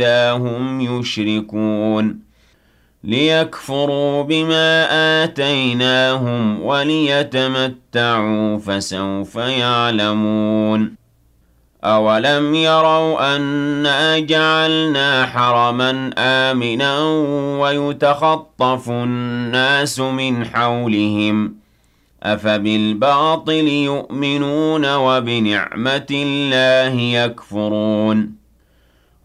إذا هم يشركون ليكفروا بما آتيناهم وليتمتعوا فسوف يعلمون أولم يروا أنا جعلنا حرما آمنا ويتخطف الناس من حولهم أفبالباطل يؤمنون وبنعمة الله يكفرون